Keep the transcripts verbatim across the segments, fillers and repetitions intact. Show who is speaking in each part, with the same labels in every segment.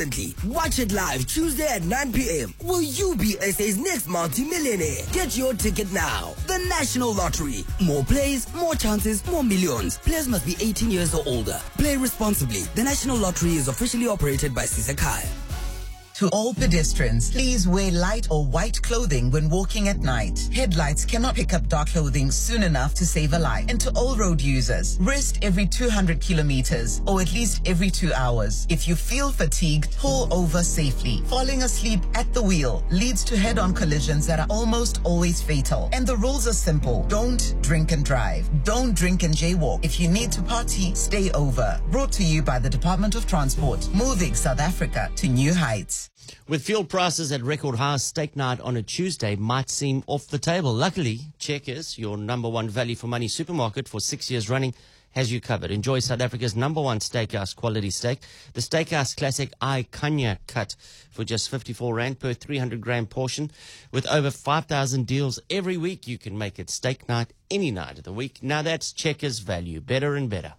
Speaker 1: Watch it live Tuesday at nine p.m. Will you be S A's next multi-millionaire? Get your ticket now. The National Lottery. More plays, more chances, more millions. Players must be eighteen years or older. Play responsibly. The National Lottery is officially operated by Sisakhaya.
Speaker 2: To all pedestrians, please wear light or white clothing when walking at night. Headlights cannot pick up dark clothing soon enough to save a life. And to all road users, rest every two hundred kilometers or at least every two hours. If you feel fatigued, pull over safely. Falling asleep at the wheel leads to head-on collisions that are almost always fatal. And the rules are simple. Don't drink and drive. Don't drink and jaywalk. If you need to party, stay over. Brought to you by the Department of Transport, moving South Africa to new heights.
Speaker 3: With fuel prices at record highs, steak night on a Tuesday might seem off the table. Luckily, Checkers, your number one value for money supermarket for six years running, has you covered. Enjoy South Africa's number one steakhouse quality steak, the Steakhouse Classic I Kanya cut for just fifty-four rand per three hundred gram portion. With over five thousand deals every week, you can make it steak night any night of the week. Now that's Checkers value, better and better.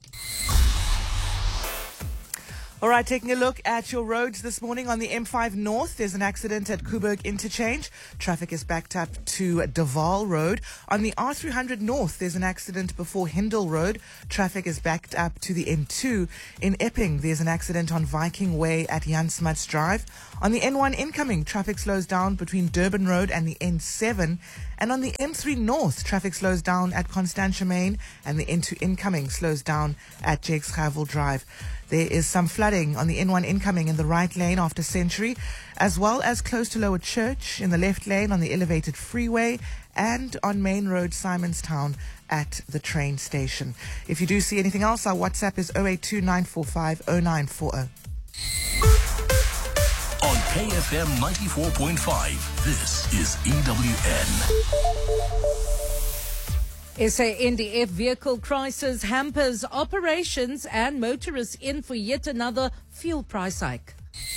Speaker 4: All right, taking a look at your roads this morning on the M five North. There's an accident at Kuberg Interchange. Traffic is backed up to Deval Road. On the R three hundred North, there's an accident before Hindle Road. Traffic is backed up to the N two. In Epping, there's an accident on Viking Way at Jan Smuts Drive. On the N one incoming, traffic slows down between Durban Road and the N seven. And on the M three North, traffic slows down at Constantia Main, and the N two incoming slows down at Jakes Havel Drive. There is some flooding on the N one incoming in the right lane after Century, as well as close to Lower Church in the left lane on the elevated freeway and on Main Road, Simonstown at the train station. If you do see anything else, our WhatsApp is zero eight two nine four five zero nine four zero.
Speaker 5: On K F M ninety-four point five, this is E W N.
Speaker 6: S A N D F vehicle crisis hampers operations and motorists in for yet another fuel price hike.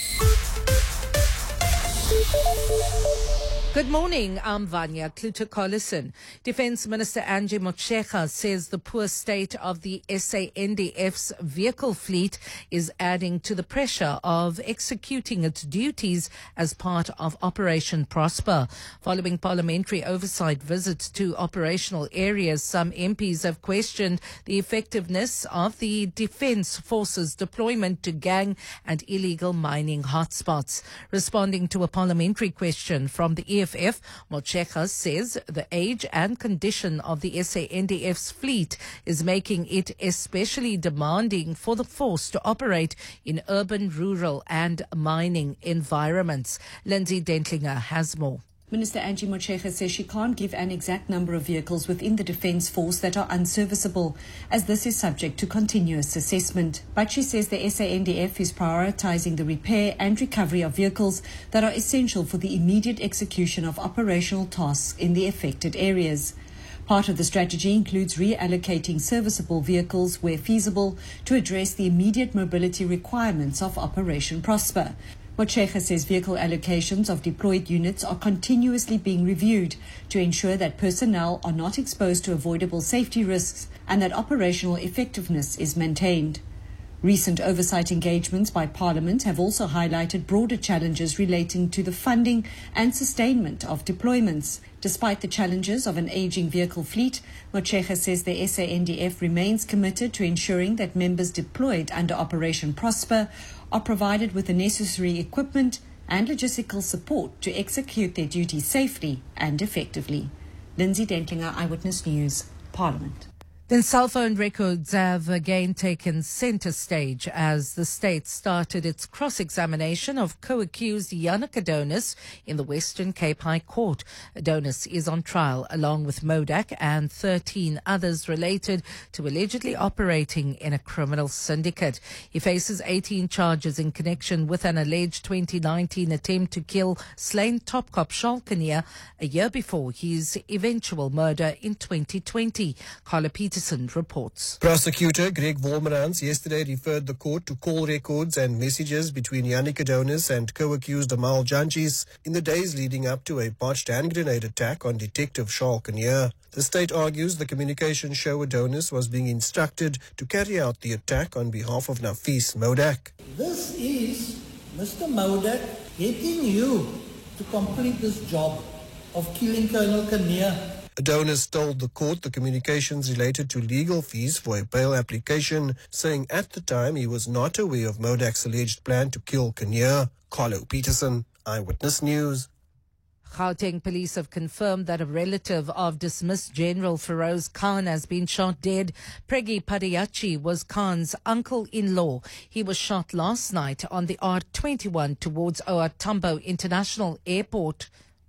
Speaker 6: Good morning, I'm Vanya Kluter-Collison. Defence Minister Angie Motshekga says the poor state of the S A N D F's vehicle fleet is adding to the pressure of executing its duties as part of Operation Prosper. Following parliamentary oversight visits to operational areas, some M Ps have questioned the effectiveness of the Defence Force's deployment to gang and illegal mining hotspots. Responding to a parliamentary question from the E F F, Motshekga says the age and condition of the S A N D F's fleet is making it especially demanding for the force to operate in urban, rural and mining environments. Lindsay Dentlinger has more.
Speaker 7: Minister Angie Motshekga says she can't give an exact number of vehicles within the Defence Force that are unserviceable, as this is subject to continuous assessment. But she says the S A N D F is prioritising the repair and recovery of vehicles that are essential for the immediate execution of operational tasks in the affected areas. Part of the strategy includes reallocating serviceable vehicles where feasible to address the immediate mobility requirements of Operation Prosper. Motshekga says vehicle allocations of deployed units are continuously being reviewed to ensure that personnel are not exposed to avoidable safety risks and that operational effectiveness is maintained. Recent oversight engagements by Parliament have also highlighted broader challenges relating to the funding and sustainment of deployments. Despite the challenges of an ageing vehicle fleet, Motshekga says the S A N D F remains committed to ensuring that members deployed under Operation Prosper are provided with the necessary equipment and logistical support to execute their duties safely and effectively. Lindsay Dentlinger, Eyewitness News, Parliament.
Speaker 6: Then cell phone records have again taken centre stage as the state started its cross-examination of co-accused Yannick Adonis in the Western Cape High Court. Adonis is on trial along with Modak and thirteen others related to allegedly operating in a criminal syndicate. He faces eighteen charges in connection with an alleged twenty nineteen attempt to kill slain top cop Schalkenier a year before his eventual murder in twenty twenty. Carla Peterson reports.
Speaker 8: Prosecutor Greg Wolmerans yesterday referred the court to call records and messages between Yannick Adonis and co-accused Amal Janchis in the days leading up to a botched hand grenade attack on Detective Schalkenier. The state argues the communications show Adonis was being instructed to carry out the attack on behalf of Nafis Modak.
Speaker 9: This is Mister Maudak, getting you to complete this job of killing Colonel Kinnear.
Speaker 8: Adonis told the court the communications related to legal fees for a bail application, saying at the time he was not aware of Modak's alleged plan to kill Kinnear. Carlo Peterson, Eyewitness News.
Speaker 6: Gauteng police have confirmed that a relative of dismissed General Feroz Khan has been shot dead. Pregi Padiachi was Khan's uncle-in-law. He was shot last night on the R twenty-one towards O R Tambo International Airport.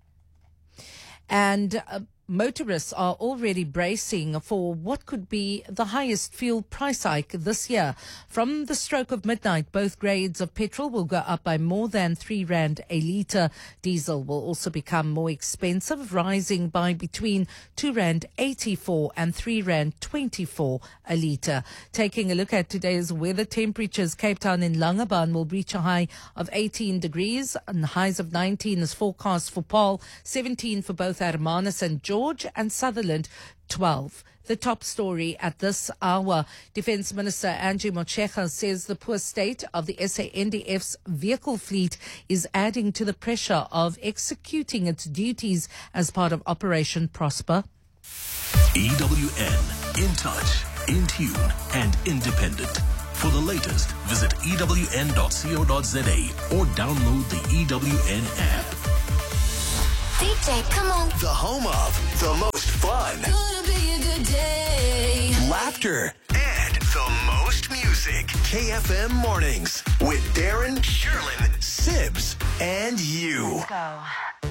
Speaker 6: And uh, motorists are already bracing for what could be the highest fuel price hike this year. From the stroke of midnight, both grades of petrol will go up by more than three rand a litre. Diesel will also become more expensive, rising by between two rand eighty-four and three rand twenty-four a litre. Taking a look at today's weather temperatures, Cape Town and Langebaan will reach a high of eighteen degrees and highs of nineteen is forecast for Paarl, seventeen for both Hermanus and George. George and Sutherland, twelve. The top story at this hour. Defence Minister Angie Motshekga says the poor state of the S A N D F's vehicle fleet is adding to the pressure of executing its duties as part of Operation Prosper.
Speaker 5: E W N, in touch, in tune and independent. For the latest, visit E W N dot co dot za or download the E W N app.
Speaker 10: D J, come on.
Speaker 11: The home of the most fun.
Speaker 10: Gonna be a good day.
Speaker 11: Laughter and the most music. K F M Mornings with Darren, Sherlyn, Sibs, and you.
Speaker 10: Let's go.